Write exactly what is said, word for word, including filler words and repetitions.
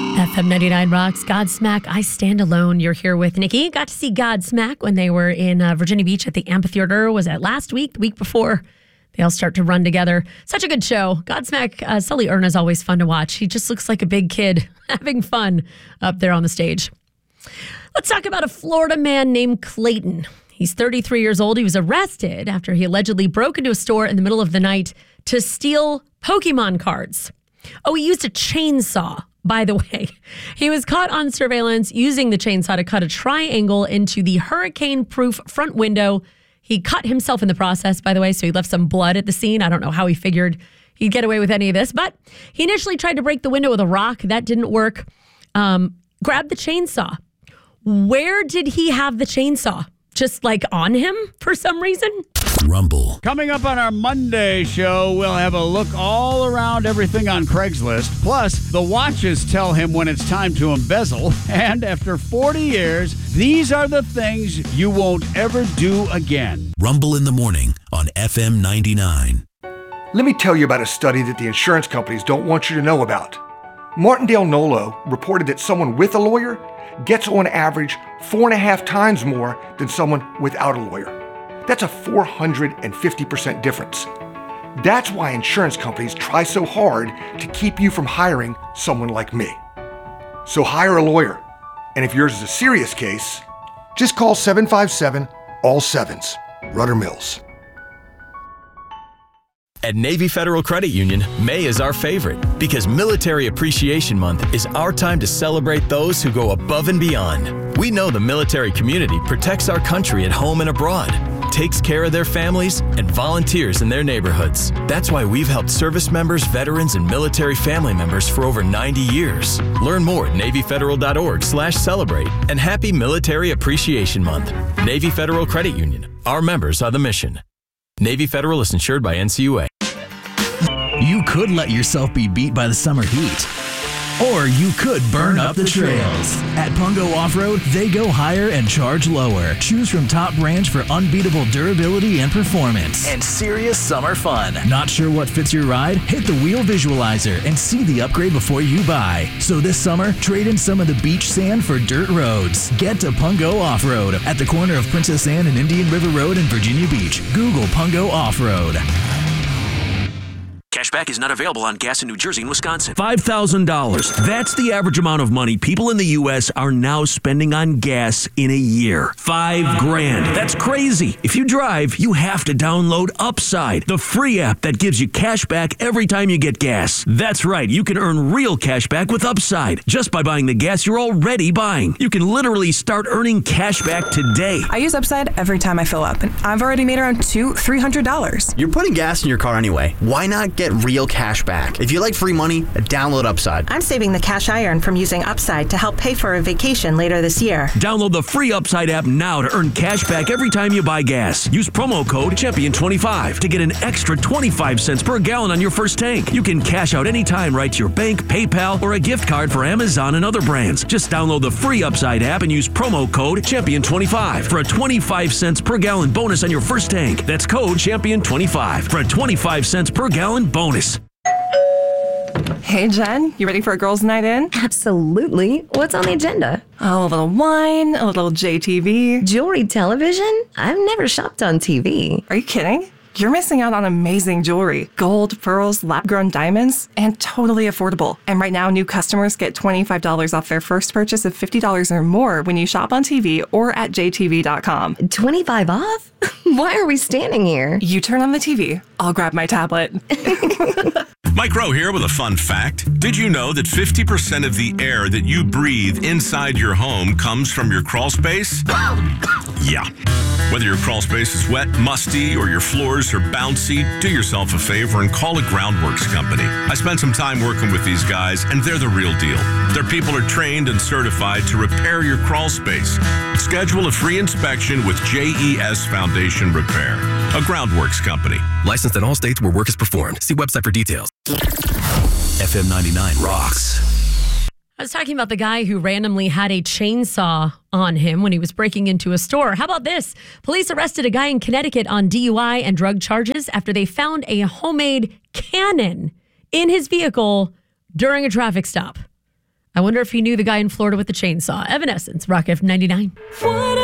F M ninety-nine rocks. Godsmack, I Stand Alone. You're here with Nikki. Got to see Godsmack when they were in uh, Virginia Beach at the amphitheater. Was that last week, the week before? They all start to run together. Such a good show. Godsmack, uh, Sully Erna is always fun to watch. He just looks like a big kid having fun up there on the stage. Let's talk about a Florida man named Clayton. He's thirty-three years old. He was arrested after he allegedly broke into a store in the middle of the night to steal Pokemon cards. Oh, he used a chainsaw, by the way. He was caught on surveillance using the chainsaw to cut a triangle into the hurricane-proof front window. He cut himself in the process, by the way, so he left some blood at the scene. I don't know how he figured he'd get away with any of this, but he initially tried to break the window with a rock. That didn't work. Um, grabbed the chainsaw. Where did he have the chainsaw? Just like on him for some reason? Rumble. Coming up on our Monday show, we'll have a look all around everything on Craigslist. Plus, the watches tell him when it's time to embezzle. And after forty years, these are the things you won't ever do again. Rumble in the morning on F M ninety-nine. Let me tell you about a study that the insurance companies don't want you to know about. Martindale Nolo reported that someone with a lawyer gets on average four and a half times more than someone without a lawyer. That's a four hundred fifty percent difference. That's why insurance companies try so hard to keep you from hiring someone like me. So hire a lawyer. And if yours is a serious case, just call seven five seven, all sevens. Rudder Mills. At Navy Federal Credit Union, May is our favorite because Military Appreciation Month is our time to celebrate those who go above and beyond. We know the military community protects our country at home and abroad, takes care of their families, and volunteers in their neighborhoods. That's why we've helped service members, veterans, and military family members for over ninety years. Learn more at NavyFederal.org slash celebrate. And happy Military Appreciation Month. Navy Federal Credit Union. Our members are the mission. Navy Federal is insured by N C U A. You could let yourself be beat by the summer heat. Or you could burn up the trails. At Pungo Off-Road, they go higher and charge lower. Choose from top brands for unbeatable durability and performance. And serious summer fun. Not sure what fits your ride? Hit the wheel visualizer and see the upgrade before you buy. So this summer, trade in some of the beach sand for dirt roads. Get to Pungo Off-Road at the corner of Princess Anne and Indian River Road in Virginia Beach. Google Pungo Off-Road. Cashback is not available on gas in New Jersey and Wisconsin. five thousand dollars. That's the average amount of money people in the U S are now spending on gas in a year. Five grand. That's crazy. If you drive, you have to download Upside, the free app that gives you cash back every time you get gas. That's right. You can earn real cash back with Upside just by buying the gas you're already buying. You can literally start earning cash back today. I use Upside every time I fill up, and I've already made around two, three hundred dollars. You're putting gas in your car anyway. Why not get real cash back? If you like free money, download Upside. I'm saving the cash I earn from using Upside to help pay for a vacation later this year. Download the free Upside app now to earn cash back every time you buy gas. Use promo code champion twenty-five to get an extra twenty-five cents per gallon on your first tank. You can cash out anytime right to your bank, PayPal, or a gift card for Amazon and other brands. Just download the free Upside app and use promo code champion twenty-five for a twenty-five cents per gallon bonus on your first tank. That's code champion twenty-five for a twenty-five cents per gallon bonus. Hey, Jen, you ready for a girls' night in? Absolutely. What's on the agenda? Oh, a little wine, a little J T V. Jewelry television? I've never shopped on T V. Are you kidding? You're missing out on amazing jewelry. Gold, pearls, lab-grown diamonds, and totally affordable. And right now, new customers get twenty-five dollars off their first purchase of fifty dollars or more when you shop on T V or at J T V dot com. twenty-five off? Why are we standing here? You turn on the T V. I'll grab my tablet. Mike Rowe here with a fun fact. Did you know that fifty percent of the air that you breathe inside your home comes from your crawl space? Yeah. Whether your crawl space is wet, musty, or your floors are bouncy, do yourself a favor and call a Groundworks company. I spent some time working with these guys, and they're the real deal. Their people are trained and certified to repair your crawl space. Schedule a free inspection with J E S Foundation Repair, a Groundworks company. Licensed in all states where work is performed. See website for details. F M ninety-nine rocks. I was talking about the guy who randomly had a chainsaw on him when he was breaking into a store. How about this? Police arrested a guy in Connecticut on D U I and drug charges after they found a homemade cannon in his vehicle during a traffic stop. I wonder if he knew the guy in Florida with the chainsaw. Evanescence, Rock F ninety-nine.